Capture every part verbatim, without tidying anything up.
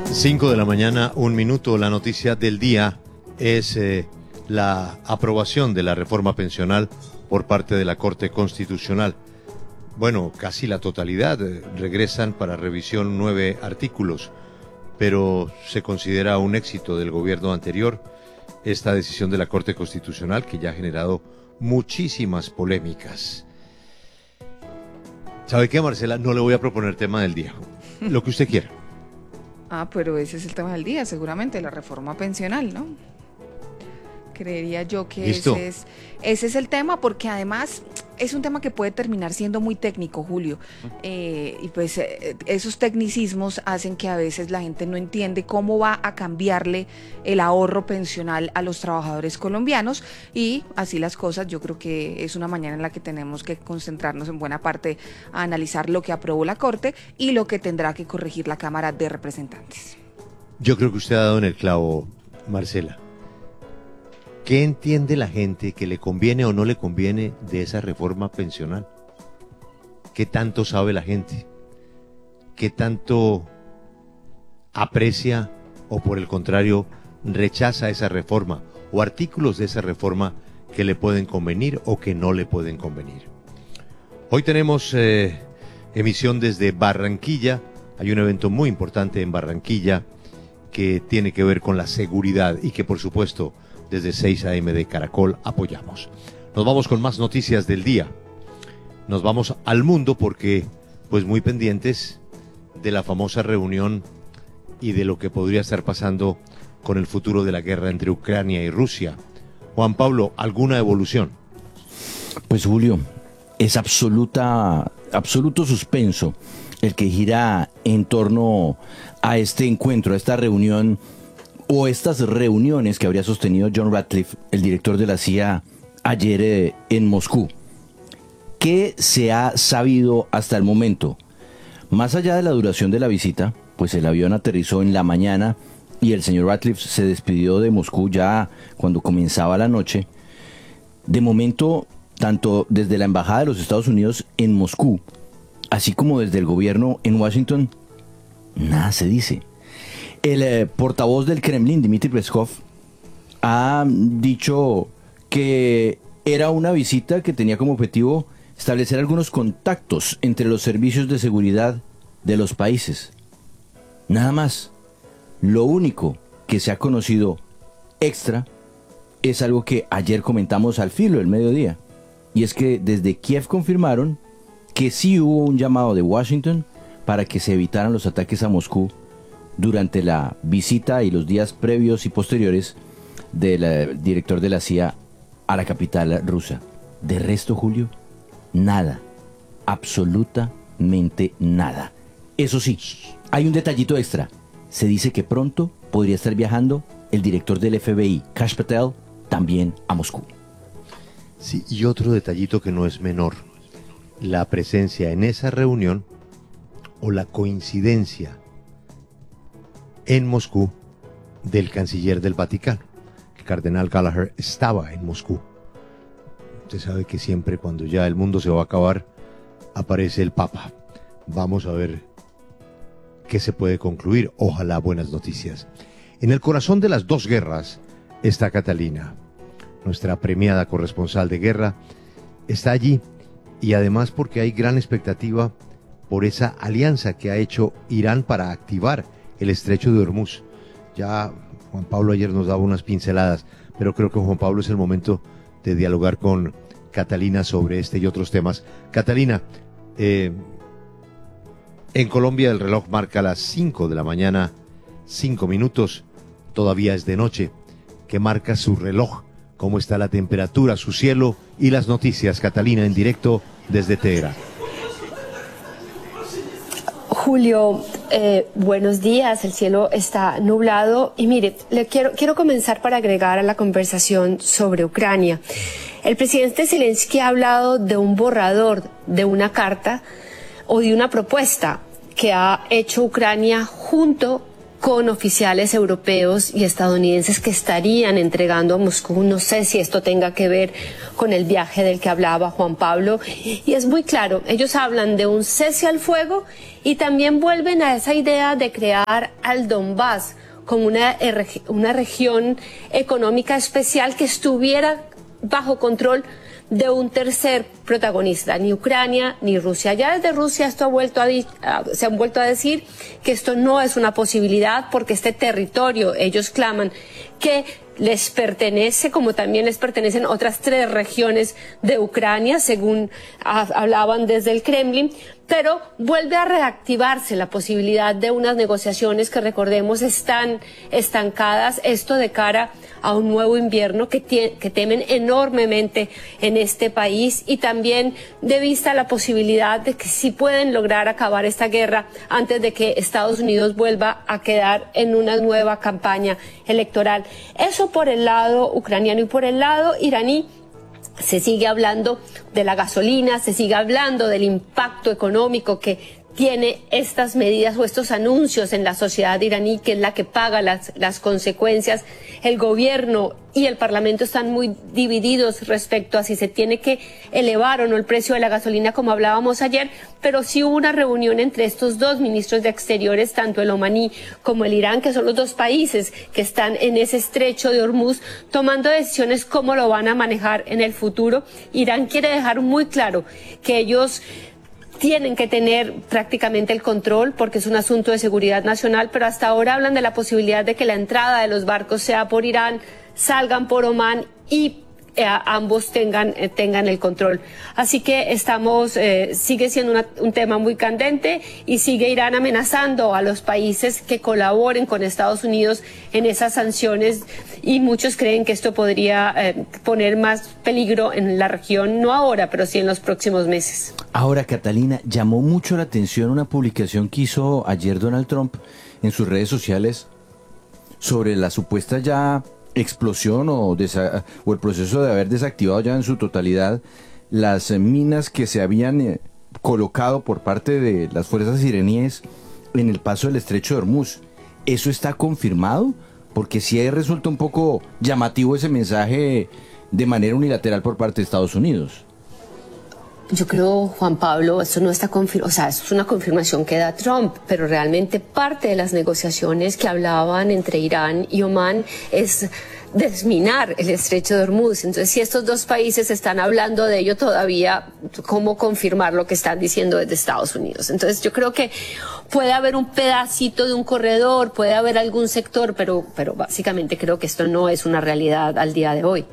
Cinco de la mañana, un minuto. La noticia del día es eh, la aprobación de la reforma pensional por parte de la Corte Constitucional. Bueno, casi la totalidad. Eh, regresan para revisión nueve artículos, pero se considera un éxito del gobierno anterior esta decisión de la Corte Constitucional, que ya ha generado muchísimas polémicas. ¿Sabe qué, Marcela? No le voy a proponer tema del día. Lo que usted quiera. Ah, pero ese es el tema del día, seguramente, la reforma pensional, ¿no? Creería yo que ese es, ese es el tema, porque además es un tema que puede terminar siendo muy técnico, Julio, eh, y pues eh, esos tecnicismos hacen que a veces la gente no entiende cómo va a cambiarle el ahorro pensional a los trabajadores colombianos, y así las cosas. Yo creo que es una mañana en la que tenemos que concentrarnos en buena parte a analizar lo que aprobó la Corte y lo que tendrá que corregir la Cámara de Representantes. Yo creo que usted ha dado en el clavo, Marcela. ¿Qué entiende la gente que le conviene o no le conviene de esa reforma pensional? ¿Qué tanto sabe la gente? ¿Qué tanto aprecia o por el contrario rechaza esa reforma o artículos de esa reforma que le pueden convenir o que no le pueden convenir? Hoy tenemos eh, emisión desde Barranquilla. Hay un evento muy importante en Barranquilla que tiene que ver con la seguridad y que por supuesto desde seis a eme de Caracol apoyamos. Nos vamos con más noticias del día. Nos vamos al mundo porque, pues muy pendientes de la famosa reunión y de lo que podría estar pasando con el futuro de la guerra entre Ucrania y Rusia. Juan Pablo, ¿alguna evolución? Pues Julio, es absoluta, absoluto suspenso el que gira en torno a este encuentro, a esta reunión o estas reuniones que habría sostenido John Ratcliffe, el director de la C I A, ayer eh, en Moscú. ¿Qué se ha sabido hasta el momento? Más allá de la duración de la visita, pues el avión aterrizó en la mañana y el señor Ratcliffe se despidió de Moscú ya cuando comenzaba la noche. De momento, tanto desde la Embajada de los Estados Unidos en Moscú, así como desde el gobierno en Washington, nada se dice. El eh, portavoz del Kremlin, Dmitry Peskov, ha dicho que era una visita que tenía como objetivo establecer algunos contactos entre los servicios de seguridad de los países. Nada más. Lo único que se ha conocido extra es algo que ayer comentamos al filo del mediodía, y es que desde Kiev confirmaron que sí hubo un llamado de Washington para que se evitaran los ataques a Moscú durante la visita y los días previos y posteriores del eh, director de la C I A a la capital rusa. De resto, Julio, nada, absolutamente nada. Eso sí, hay un detallito extra. Se dice que pronto podría estar viajando el director del F B I, Kash Patel, también a Moscú. Sí, y otro detallito que no es menor, la presencia en esa reunión o la coincidencia en Moscú del canciller del Vaticano. El cardenal Gallagher estaba en Moscú. Usted sabe que siempre cuando ya el mundo se va a acabar aparece el Papa. Vamos a ver qué se puede concluir. Ojalá buenas noticias. En el corazón de las dos guerras está Catalina, nuestra premiada corresponsal de guerra. Está allí, y además porque hay gran expectativa por esa alianza que ha hecho Irán para activar el estrecho de Hormuz. Ya Juan Pablo ayer nos daba unas pinceladas, pero creo que Juan Pablo es el momento de dialogar con Catalina sobre este y otros temas. Catalina, eh, en Colombia el reloj marca las cinco de la mañana, cinco minutos, todavía es de noche. ¿Qué marca su reloj? ¿Cómo está la temperatura, su cielo y las noticias? Catalina, en directo desde Teherán. Julio, eh, buenos días. El cielo está nublado y mire, le quiero, quiero comenzar para agregar a la conversación sobre Ucrania. El presidente Zelensky ha hablado de un borrador de una carta o de una propuesta que ha hecho Ucrania junto con oficiales europeos y estadounidenses que estarían entregando a Moscú. No sé si esto tenga que ver con el viaje del que hablaba Juan Pablo. Y es muy claro, ellos hablan de un cese al fuego y también vuelven a esa idea de crear al Donbass como una, una región económica especial que estuviera bajo control de un tercer protagonista, ni Ucrania ni Rusia. Ya desde Rusia esto ha vuelto a, a, se han vuelto a decir que esto no es una posibilidad porque este territorio, ellos claman que les pertenece, como también les pertenecen otras tres regiones de Ucrania, según a, hablaban desde el Kremlin, pero vuelve a reactivarse la posibilidad de unas negociaciones que, recordemos, están estancadas, esto de cara a un nuevo invierno que, tie, que temen enormemente en este país, y también de vista la posibilidad de que sí pueden lograr acabar esta guerra antes de que Estados Unidos vuelva a quedar en una nueva campaña electoral. Eso por el lado ucraniano, y por el lado iraní se sigue hablando de la gasolina, se sigue hablando del impacto económico que tiene estas medidas o estos anuncios en la sociedad iraní, que es la que paga las, las consecuencias. El gobierno y el parlamento están muy divididos respecto a si se tiene que elevar o no el precio de la gasolina, como hablábamos ayer, pero sí hubo una reunión entre estos dos ministros de Exteriores, tanto el omaní como el Irán, que son los dos países que están en ese estrecho de Hormuz, tomando decisiones cómo lo van a manejar en el futuro. Irán quiere dejar muy claro que ellos tienen que tener prácticamente el control porque es un asunto de seguridad nacional, pero hasta ahora hablan de la posibilidad de que la entrada de los barcos sea por Irán, salgan por Omán y eh, ambos tengan, eh, tengan el control. Así que estamos, eh, sigue siendo una, un tema muy candente, y sigue Irán amenazando a los países que colaboren con Estados Unidos en esas sanciones, y muchos creen que esto podría eh, poner más peligro en la región, no ahora, pero sí en los próximos meses. Ahora, Catalina, llamó mucho la atención una publicación que hizo ayer Donald Trump en sus redes sociales sobre la supuesta ya explosión o, desa- o el proceso de haber desactivado ya en su totalidad las eh, minas que se habían eh, colocado por parte de las fuerzas iraníes en el paso del estrecho de Hormuz. ¿Eso está confirmado? Porque sí resulta un poco llamativo ese mensaje de manera unilateral por parte de Estados Unidos. Yo creo, Juan Pablo, eso no está confirmado, o sea, eso es una confirmación que da Trump, pero realmente parte de las negociaciones que hablaban entre Irán y Omán es desminar el estrecho de Hormuz. Entonces, si estos dos países están hablando de ello todavía, ¿cómo confirmar lo que están diciendo desde Estados Unidos? Entonces, yo creo que puede haber un pedacito de un corredor, puede haber algún sector, pero, pero básicamente creo que esto no es una realidad al día de hoy.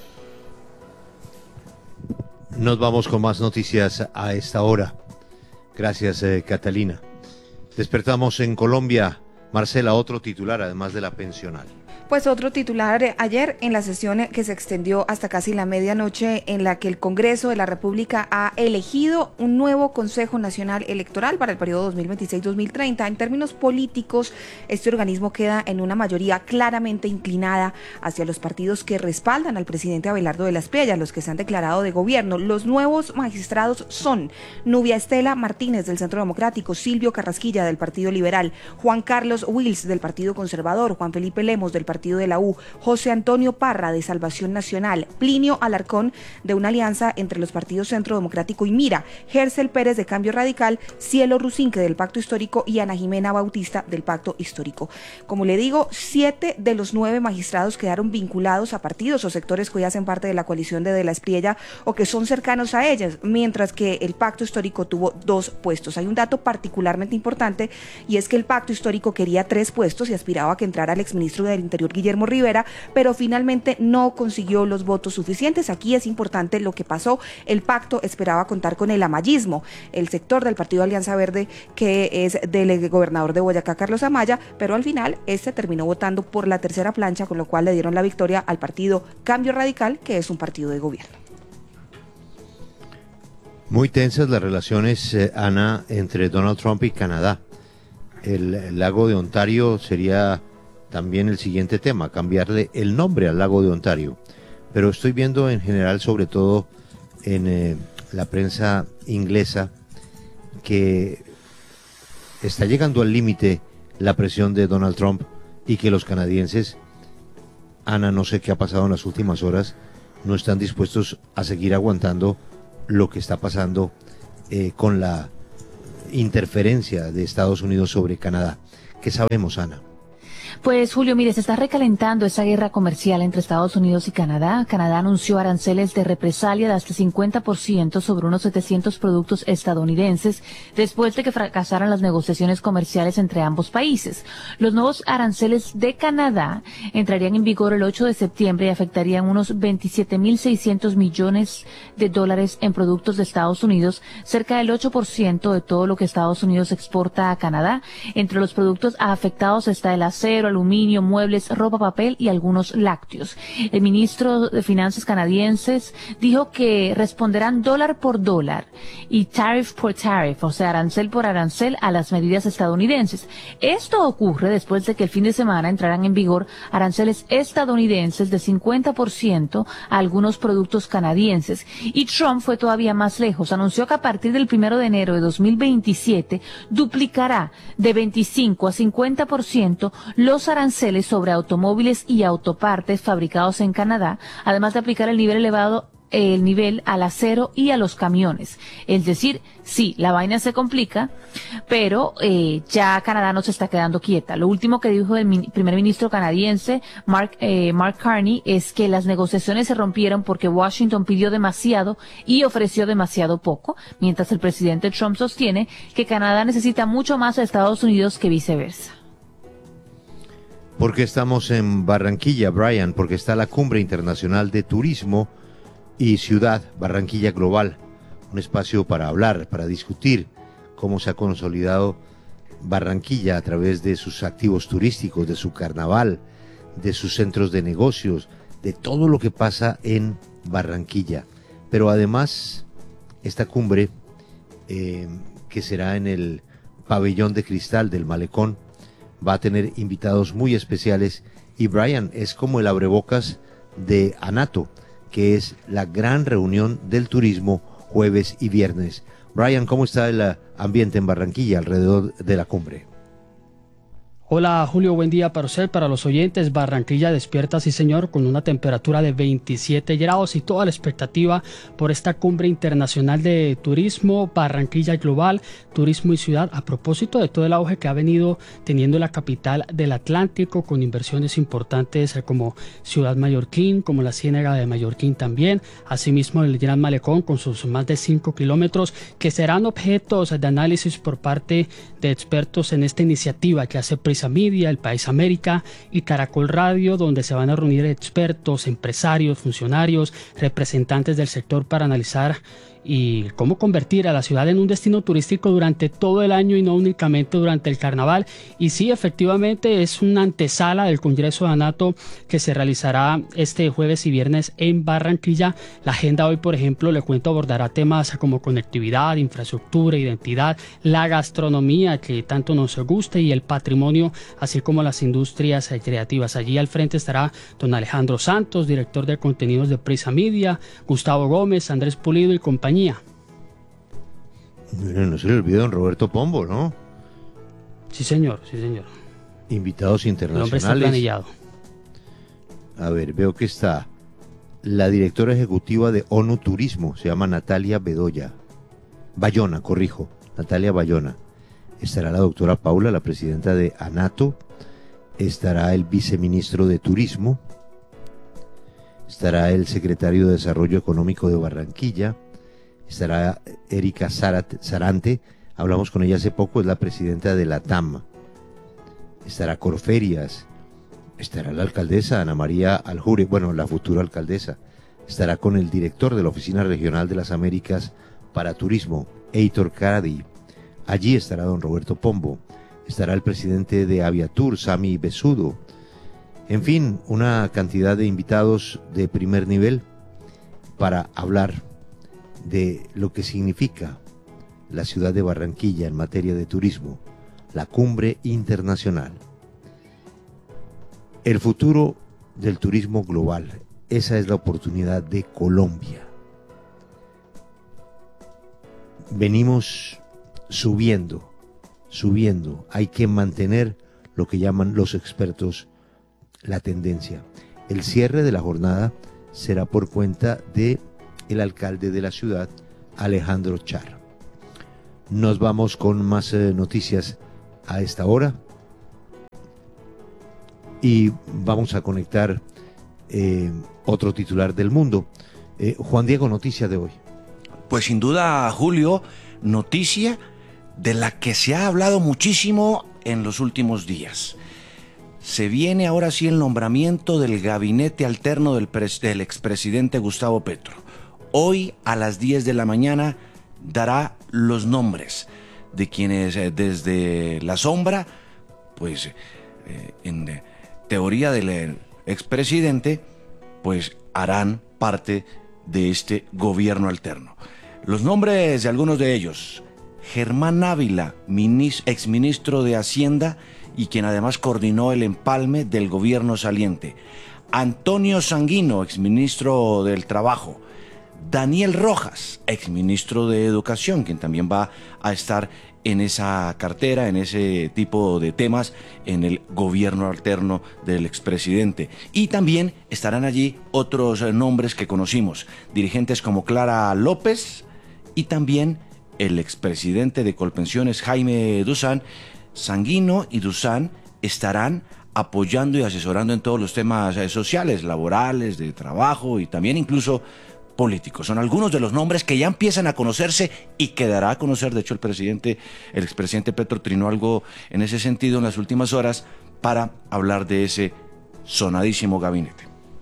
Nos vamos con más noticias a esta hora. Gracias, eh, Catalina. Despertamos en Colombia. Marcela, otro titular, además de la pensional. Pues otro titular ayer en la sesión que se extendió hasta casi la medianoche, en la que el Congreso de la República ha elegido un nuevo Consejo Nacional Electoral para el periodo dos mil veintiséis dos mil treinta. En términos políticos, este organismo queda en una mayoría claramente inclinada hacia los partidos que respaldan al presidente Abelardo de la Espriella, los que se han declarado de gobierno. Los nuevos magistrados son Nubia Estela Martínez del Centro Democrático, Silvio Carrasquilla del Partido Liberal, Juan Carlos Wills del Partido Conservador, Juan Felipe Lemos del Partido Partido de la U, José Antonio Parra de Salvación Nacional, Plinio Alarcón de una alianza entre los partidos Centro Democrático y Mira, Gercel Pérez de Cambio Radical, Cielo Rusinque del Pacto Histórico y Ana Jimena Bautista del Pacto Histórico. Como le digo, siete de los nueve magistrados quedaron vinculados a partidos o sectores que hoy hacen parte de la coalición de De la Espriella o que son cercanos a ellas, mientras que el Pacto Histórico tuvo dos puestos. Hay un dato particularmente importante, y es que el Pacto Histórico quería tres puestos y aspiraba a que entrara el exministro del Interior Guillermo Rivera, pero finalmente no consiguió los votos suficientes. Aquí es importante lo que pasó. El pacto esperaba contar con el amayismo, el sector del Partido Alianza Verde, que es del gobernador de Boyacá, Carlos Amaya, pero al final este terminó votando por la tercera plancha, con lo cual le dieron la victoria al partido Cambio Radical, que es un partido de gobierno. Muy tensas las relaciones, eh, Ana, entre Donald Trump y Canadá. El, el lago de Ontario sería también el siguiente tema, cambiarle el nombre al lago de Ontario. Pero estoy viendo en general, sobre todo en eh, la prensa inglesa, que está llegando al límite la presión de Donald Trump y que los canadienses, Ana, no sé qué ha pasado en las últimas horas, no están dispuestos a seguir aguantando lo que está pasando eh, con la interferencia de Estados Unidos sobre Canadá. ¿Qué sabemos, Ana? Pues Julio, mire, se está recalentando esa guerra comercial entre Estados Unidos y Canadá. Canadá anunció aranceles de represalia de hasta cincuenta por ciento sobre unos setecientos productos estadounidenses después de que fracasaran las negociaciones comerciales entre ambos países. Los nuevos aranceles de Canadá entrarían en vigor el ocho de septiembre y afectarían unos veintisiete mil seiscientos millones de dólares en productos de Estados Unidos, cerca del ocho por ciento de todo lo que Estados Unidos exporta a Canadá. Entre los productos afectados está el acero, aluminio, muebles, ropa, papel y algunos lácteos. El ministro de Finanzas canadienses dijo que responderán dólar por dólar y tariff por tariff, o sea, arancel por arancel a las medidas estadounidenses. Esto ocurre después de que el fin de semana entraran en vigor aranceles estadounidenses de cincuenta por ciento a algunos productos canadienses. Y Trump fue todavía más lejos. Anunció que a partir del primero de enero de dos mil veintisiete duplicará de veinticinco a cincuenta por ciento los aranceles sobre automóviles y autopartes fabricados en Canadá, además de aplicar el nivel elevado el nivel al acero y a los camiones. Es decir, sí, la vaina se complica, pero eh, ya Canadá no se está quedando quieta. Lo último que dijo el min- primer ministro canadiense, Mark, eh, Mark Carney, es que las negociaciones se rompieron porque Washington pidió demasiado y ofreció demasiado poco, mientras el presidente Trump sostiene que Canadá necesita mucho más a Estados Unidos que viceversa. ¿Por qué estamos en Barranquilla, Brian? Porque está la Cumbre Internacional de Turismo y Ciudad Barranquilla Global, un espacio para hablar, para discutir cómo se ha consolidado Barranquilla a través de sus activos turísticos, de su carnaval, de sus centros de negocios, de todo lo que pasa en Barranquilla. Pero además, esta cumbre, eh, que será en el pabellón de cristal del Malecón, va a tener invitados muy especiales y Brian es como el abrebocas de ANATO, que es la gran reunión del turismo jueves y viernes. Brian, ¿cómo está el ambiente en Barranquilla alrededor de la cumbre? Hola Julio, buen día para usted, para los oyentes. Barranquilla despierta, sí señor, con una temperatura de veintisiete grados y toda la expectativa por esta cumbre internacional de turismo, Barranquilla Global, Turismo y Ciudad, a propósito de todo el auge que ha venido teniendo la capital del Atlántico, con inversiones importantes como Ciudad Mallorquín, como la Ciénaga de Mallorquín también, asimismo el Gran Malecón con sus más de cinco kilómetros, que serán objetos de análisis por parte de expertos en esta iniciativa que hace Prisa Media, El País América y Caracol Radio, donde se van a reunir expertos, empresarios, funcionarios, representantes del sector para analizar y cómo convertir a la ciudad en un destino turístico durante todo el año y no únicamente durante el carnaval. Y sí, efectivamente es una antesala del Congreso de ANATO que se realizará este jueves y viernes en Barranquilla. La agenda hoy, por ejemplo, le cuento, abordará temas como conectividad, infraestructura, identidad, la gastronomía que tanto nos gusta y el patrimonio, así como las industrias creativas. Allí al frente estará don Alejandro Santos, director de contenidos de Prisa Media, Gustavo Gómez, Andrés Pulido y compañía. Miren, no se le olvide don Roberto Pombo, ¿no? Sí, señor, sí, señor. Invitados internacionales. El hombre está planillado. A ver, veo que está la directora ejecutiva de ONU Turismo, se llama Natalia Bedoya. Bayona, corrijo, Natalia Bayona. Estará la doctora Paula, la presidenta de ANATO. Estará el viceministro de Turismo. Estará el secretario de Desarrollo Económico de Barranquilla. Estará Erika Sarante, hablamos con ella hace poco, es la presidenta de la T A M. Estará Corferias, estará la alcaldesa Ana María Aljure, bueno, la futura alcaldesa. Estará con el director de la Oficina Regional de las Américas para Turismo, Heitor Caradi. Allí estará don Roberto Pombo. Estará el presidente de Aviatur, Sami Besudo. En fin, una cantidad de invitados de primer nivel para hablar de lo que significa la ciudad de Barranquilla en materia de turismo, la cumbre internacional. El futuro del turismo global, esa es la oportunidad de Colombia. Venimos subiendo, subiendo, hay que mantener lo que llaman los expertos la tendencia. El cierre de la jornada será por cuenta de el alcalde de la ciudad, Alejandro Char. Nos vamos con más eh, noticias a esta hora y vamos a conectar eh, otro titular del mundo. Eh, Juan Diego, noticias de hoy. Pues sin duda, Julio, noticia de la que se ha hablado muchísimo en los últimos días. Se viene ahora sí el nombramiento del gabinete alterno del, pres- del expresidente Gustavo Petro. Hoy a las diez de la mañana dará los nombres de quienes eh, desde la sombra, pues eh, en eh, teoría del eh, expresidente, pues harán parte de este gobierno alterno. Los nombres de algunos de ellos: Germán Ávila, minis- exministro de Hacienda y quien además coordinó el empalme del gobierno saliente; Antonio Sanguino, exministro del Trabajo; Daniel Rojas, exministro de Educación, quien también va a estar en esa cartera, en ese tipo de temas, en el gobierno alterno del expresidente. Y también estarán allí otros nombres que conocimos, dirigentes como Clara López y también el expresidente de Colpensiones, Jaime Duzán. Sanguino y Duzán estarán apoyando y asesorando en todos los temas sociales, laborales, de trabajo y también incluso políticos. Son algunos de los nombres que ya empiezan a conocerse y que dará a conocer. De hecho, el presidente, el expresidente Petro trinó algo en ese sentido en las últimas horas para hablar de ese sonadísimo gabinete.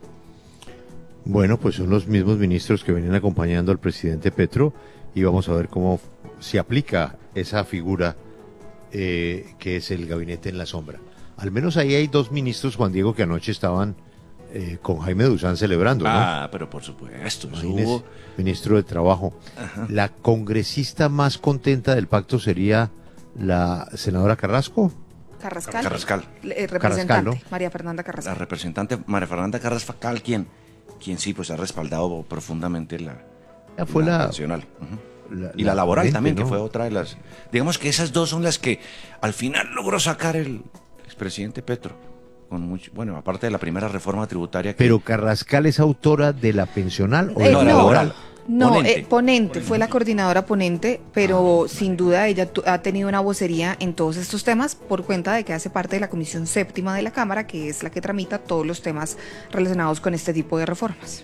Bueno, pues son los mismos ministros que venían acompañando al presidente Petro y vamos a ver cómo se aplica esa figura eh, que es el gabinete en la sombra. Al menos ahí hay dos ministros, Juan Diego, que anoche estaban Eh, con Jaime Duzán celebrando, ¿no? Ah, pero por supuesto. Hubo... Ministro de Trabajo. Ajá. La congresista más contenta del pacto sería la senadora Carrasco. Carrascal. Carrascal. Eh, representante, Carrascal, ¿no? María Fernanda Carrascal. La representante María Fernanda Carrascal, quien, quien sí, pues ha respaldado profundamente la, ya fue la la nacional. Uh-huh. la, y la, la laboral ponente, también, ¿no? Que fue otra de las... Digamos que esas dos son las que al final logró sacar el expresidente Petro. Con mucho, bueno, aparte de la primera reforma tributaria que... ¿Pero Carrascal es autora de la pensional o eh, de la no, laboral? No, ponente, eh, ponente, ponente, fue la coordinadora ponente, pero sin duda ella tu, ha tenido una vocería en todos estos temas por cuenta de que hace parte de la Comisión Séptima de la Cámara, que es la que tramita todos los temas relacionados con este tipo de reformas.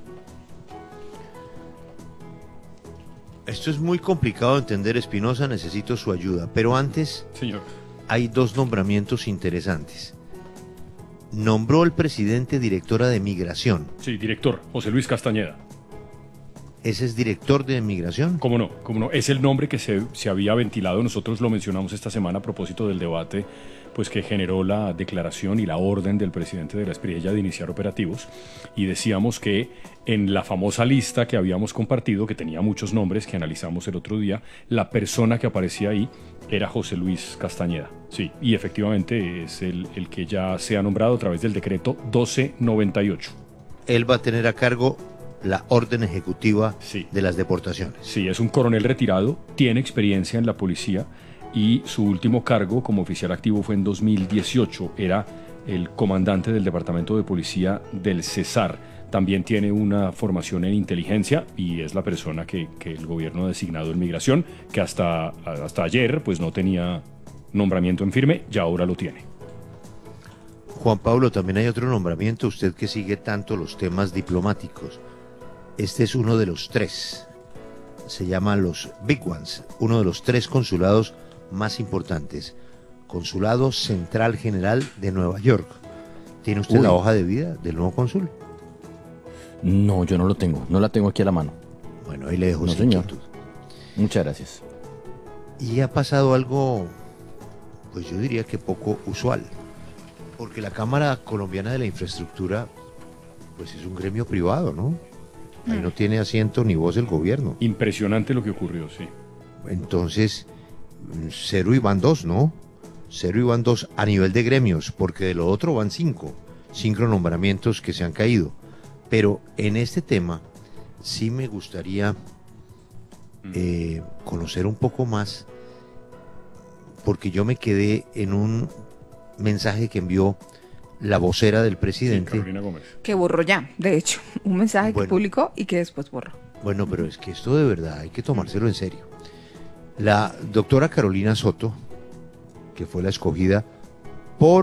Esto es muy complicado de entender, Espinosa, necesito su ayuda, pero antes Señor. Hay dos nombramientos interesantes. Nombró el presidente directora de Migración. Sí, director, José Luis Castañeda. ¿Ese es director de Migración? ¿Cómo no? ¿Cómo no? Es el nombre que se, se había ventilado, nosotros lo mencionamos esta semana a propósito del debate pues que generó la declaración y la orden del presidente de la Espriella de iniciar operativos, y decíamos que en la famosa lista que habíamos compartido, que tenía muchos nombres que analizamos el otro día, la persona que aparecía ahí era José Luis Castañeda. Sí, y efectivamente es el, el que ya se ha nombrado a través del decreto doce noventa y ocho. Él va a tener a cargo la orden ejecutiva sí. de las deportaciones. Sí, es un coronel retirado, tiene experiencia en la policía y su último cargo como oficial activo fue en dos mil dieciocho. Era el comandante del departamento de policía del Cesar. También tiene una formación en inteligencia y es la persona que, que el gobierno ha designado en migración, que hasta, hasta ayer pues no tenía nombramiento en firme, ya ahora lo tiene. Juan Pablo, también hay otro nombramiento, usted que sigue tanto los temas diplomáticos. Este es uno de los tres, se llama los Big Ones, uno de los tres consulados más importantes. Consulado Central General de Nueva York. ¿Tiene usted Uy. la hoja de vida del nuevo cónsul? No, yo no lo tengo, no la tengo aquí a la mano. Bueno, ahí le dejo no, su señor. inquietud. Muchas gracias. Y ha pasado algo, pues yo diría que poco usual, porque la Cámara Colombiana de la Infraestructura, pues es un gremio privado, ¿no? Ahí no tiene asiento ni voz el gobierno. Impresionante lo que ocurrió, sí. Entonces, cero y van dos, ¿no? Cero y van dos a nivel de gremios, porque de lo otro van cinco, cinco nombramientos que se han caído. Pero en este tema sí me gustaría eh, conocer un poco más, porque yo me quedé en un mensaje que envió la vocera del presidente. Sí, Carolina Gómez. Que borró ya, de hecho, un mensaje Bueno. que publicó y que después borró. Bueno, pero es que esto de verdad hay que tomárselo en serio. La doctora Carolina Soto, que fue la escogida